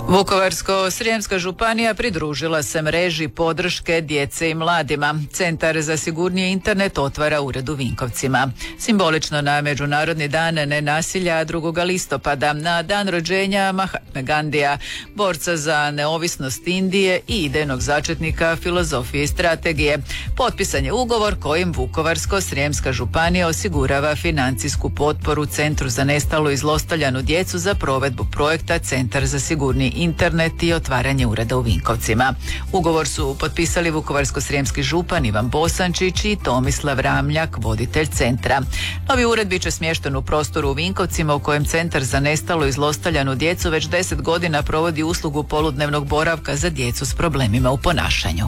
Vukovarsko-srijemska županija pridružila se mreži podrške djece i mladima. Centar za sigurniji internet otvara ured u Vinkovcima. Simbolično na Međunarodni dan nenasilja 2. listopada, na dan rođenja Mahatme Gandija, borca za neovisnost Indije i idejnog začetnika filozofije i strategije. Potpisan je ugovor kojim Vukovarsko-srijemska županija osigurava financijsku potporu Centru za nestalu i zlostavljanu djecu za provedbu projekta Centar za sigurniji internet i otvaranje ureda u Vinkovcima. Ugovor su potpisali vukovarsko-srijemski župan Ivan Bosančić i Tomislav Ramljak, voditelj centra. Novi ured bit će smješten u prostoru u Vinkovcima u kojem Centar za nestalu i zlostavljanu djecu već 10 godina provodi uslugu poludnevnog boravka za djecu s problemima u ponašanju.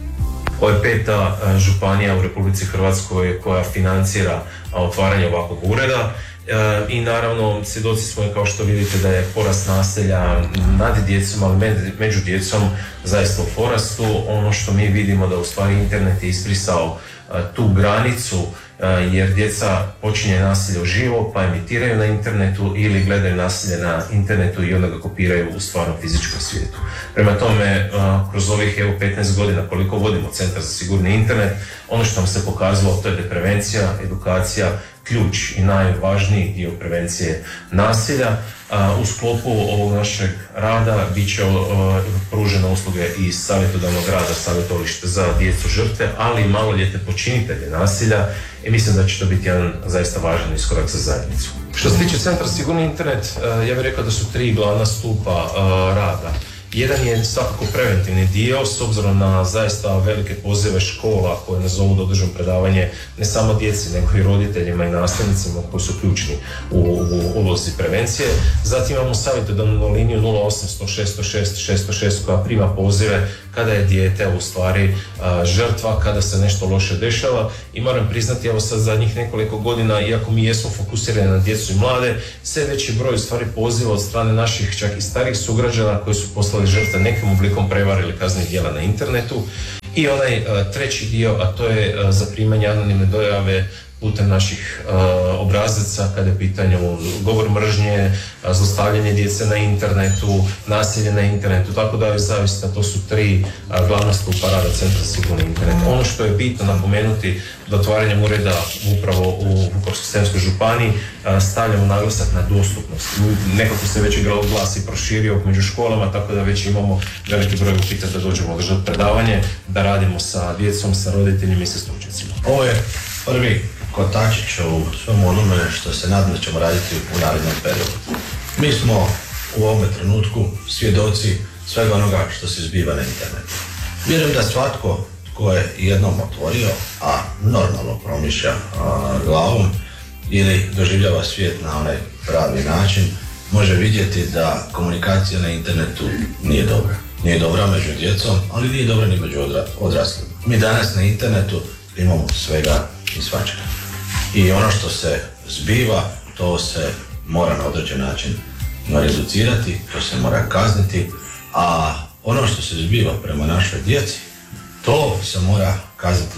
Ovo je 5. županija u Republici Hrvatskoj koja financira otvaranje ovakvog ureda. I naravno svjedoci smo, kao što vidite, da je porast nasilja nad djecom, ali među djecom zaista u porastu. Ono što mi vidimo da u stvari internet je isbrisao tu granicu, jer djeca počinje nasilje uživo pa emitiraju na internetu ili gledaju nasilje na internetu i onda ga kopiraju u stvarnom fizičkom svijetu. Prema tome, kroz ovih 15 godina koliko vodimo Centar za sigurni internet, ono što nam se pokazalo, to je prevencija, edukacija, ključ i najvažniji dio prevencije nasilja. U sklopu ovog našeg rada bit će pružene usluge i savjetodavnog rada, savjetovalište za djecu žrtve, ali i maloljetne počinitelje nasilja, i mislim da će to biti jedan zaista važan iskorak za zajednicu. Što se tiče Centra za sigurni internet, ja bih rekao da su 3 glavna stupa rada. Jedan je svakako preventivni dio, s obzirom na zaista velike pozive škola koje nas zovu da održam predavanje ne samo djeci, nego i roditeljima i nastavnicima koji su ključni u ulozi prevencije. Zatim imamo savjetodavnu liniju 0800 606 606 koja prima pozive kada je dijete u stvari žrtva, kada se nešto loše dešava, i moram priznati, evo sad zadnjih nekoliko godina, iako mi jesmo fokusirani na djecu i mlade, sve veći broj u stvari poziva od strane naših čak i starih sugrađana koji su postali žrtve nekim oblikom prevare ili kaznenih djela na internetu. I onaj treći dio, a to je zaprimanje anonimne dojave putem naših obrazaca kada je pitanje govor mržnje, zlostavljanje djece na internetu, nasilje na internetu, tako da je zavisno, to su 3 glavna stupa rada Centra za sigurni internet. Ono što je bitno napomenuti, da otvaranjem ureda upravo u Vukovarsko-srijemskoj županiji stavljamo naglasak na dostupnost. Nekako se već glas i proširio među školama, tako da već imamo veliki broj upita da dođemo održati predavanje, da radimo sa djecom, sa roditeljima i sa stručnjacima. Ovo je prvi kotačić u svom onome što se nadam da ćemo raditi u narednom periodu. Mi smo u ovome trenutku svjedoci svega onoga što se zbiva na internetu. Vjerujem da svatko tko je jednom otvorio, a normalno promišlja glavom ili doživljava svijet na onaj pravi način, može vidjeti da komunikacija na internetu nije dobra. Nije dobra među djecom, ali nije dobra ni među odraslima. Mi danas na internetu imamo svega i svačega. I ono što se zbiva, to se mora na određen način reducirati, to se mora kazniti, a ono što se zbiva prema našoj djeci, to se mora kazniti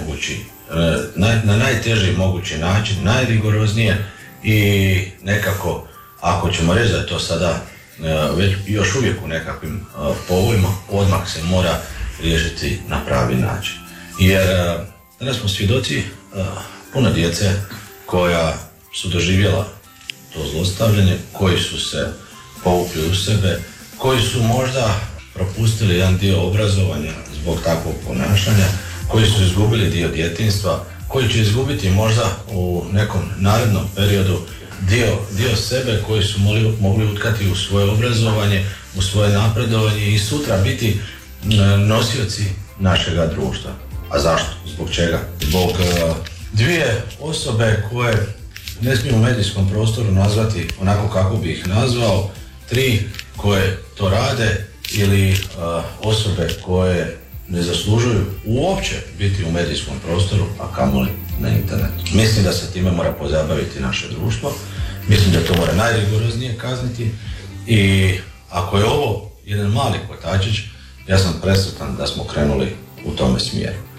na najteži mogući način, najrigoroznije, i nekako, ako ćemo reći da je to sada već još uvijek u nekakvim povojima, odmah se mora riješiti na pravi način. Jer danas smo svjedoci puno djece koja su doživjela to zlostavljanje, koji su se povukli u sebe, koji su možda propustili jedan dio obrazovanja zbog takvog ponašanja, koji su izgubili dio djetinjstva, koji će izgubiti možda u nekom narednom periodu dio sebe koji su mogli utkati u svoje obrazovanje, u svoje napredovanje i sutra biti nosioci našega društva. A zašto? Zbog čega? Zbog 2 osobe koje ne smiju u medijskom prostoru nazvati onako kako bi ih nazvao, 3 koje to rade, ili osobe koje ne zaslužuju uopće biti u medijskom prostoru, a kamoli na internetu. Mislim da se time mora pozabaviti naše društvo, mislim da to mora najrigoroznije kazniti, i ako je ovo jedan mali kotačić, ja sam presretan da smo krenuli u tome smjeru.